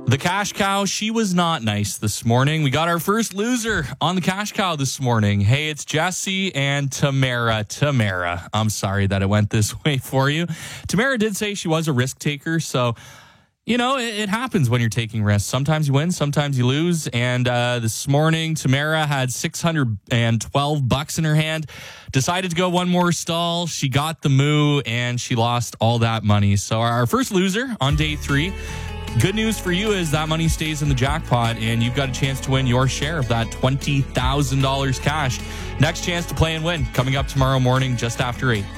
The cash cow, she was not nice this morning. We got our first loser on the cash cow this morning. Hey, it's Jesse and Tamara. Tamara, I'm sorry that it went this way for you. Tamara did say she was a risk taker, so it happens when you're taking risks. Sometimes you win, sometimes you lose. And this morning, Tamara had $612 in her hand, decided to go one more stall. She got the moo, and she lost all that money. So our first loser on day 3. Good news for you is that money stays in the jackpot, and you've got a chance to win your share of that $20,000 cash. Next chance to play and win coming up tomorrow morning just after 8.